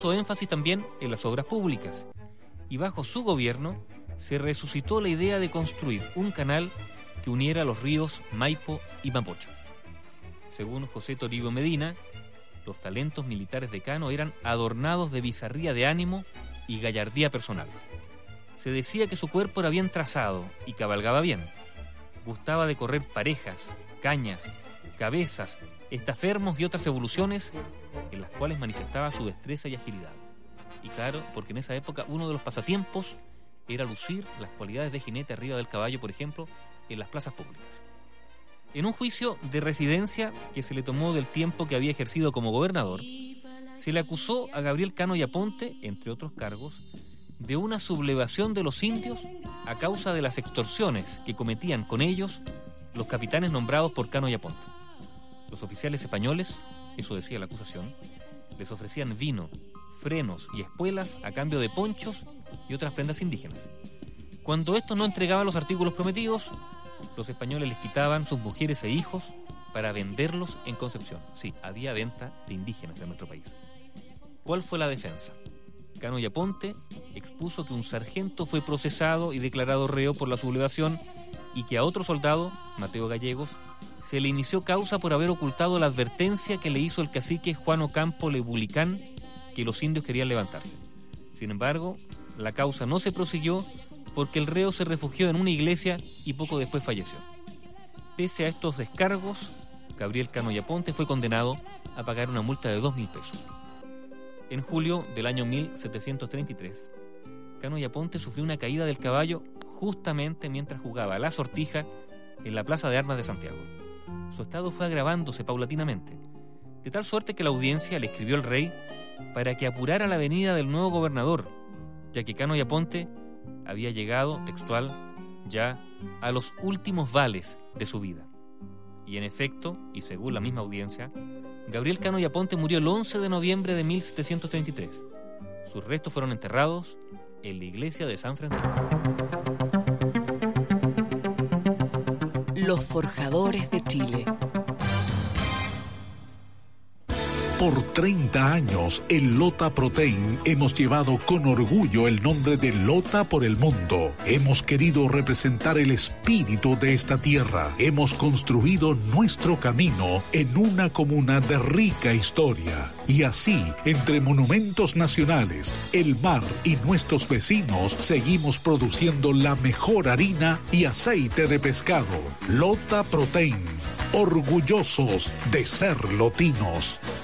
Puso énfasis también en las obras públicas, y bajo su gobierno se resucitó la idea de construir un canal que uniera los ríos Maipo y Mapocho. Según José Toribio Medina, los talentos militares de Cano eran adornados de bizarría de ánimo y gallardía personal. Se decía que su cuerpo era bien trazado y cabalgaba bien. Gustaba de correr parejas, cañas, cabezas, estafermos y otras evoluciones en las cuales manifestaba su destreza y agilidad. Y claro, porque en esa época uno de los pasatiempos era lucir las cualidades de jinete arriba del caballo, por ejemplo, en las plazas públicas. En un juicio de residencia que se le tomó del tiempo que había ejercido como gobernador, se le acusó a Gabriel Cano y Aponte, entre otros cargos, de una sublevación de los indios a causa de las extorsiones que cometían con ellos los capitanes nombrados por Cano y Aponte. Los oficiales españoles, eso decía la acusación, les ofrecían vino, frenos y espuelas a cambio de ponchos y otras prendas indígenas. Cuando estos no entregaban los artículos prometidos, los españoles les quitaban sus mujeres e hijos para venderlos en Concepción. Sí, había venta de indígenas en nuestro país. ¿Cuál fue la defensa? Cano y Aponte expuso que un sargento fue procesado y declarado reo por la sublevación y que a otro soldado, Mateo Gallegos, se le inició causa por haber ocultado la advertencia que le hizo el cacique Juan Ocampo Lebulicán que los indios querían levantarse. Sin embargo, la causa no se prosiguió porque el reo se refugió en una iglesia y poco después falleció. Pese a estos descargos, Gabriel Cano y Aponte fue condenado a pagar una multa de 2.000 pesos. En julio del año 1733, Cano y Aponte sufrió una caída del caballo justamente mientras jugaba a la sortija en la Plaza de Armas de Santiago. Su estado fue agravándose paulatinamente, de tal suerte que la audiencia le escribió al rey para que apurara la venida del nuevo gobernador, ya que Cano y Aponte había llegado, textual, ya a los últimos vales de su vida. Y en efecto, y según la misma audiencia, Gabriel Cano y Aponte murió el 11 de noviembre de 1733. Sus restos fueron enterrados en la iglesia de San Francisco. Los forjadores de Chile. Por 30 años, en Lota Protein hemos llevado con orgullo el nombre de Lota por el mundo. Hemos querido representar el espíritu de esta tierra. Hemos construido nuestro camino en una comuna de rica historia. Y así, entre monumentos nacionales, el mar y nuestros vecinos, seguimos produciendo la mejor harina y aceite de pescado. Lota Protein, orgullosos de ser lotinos.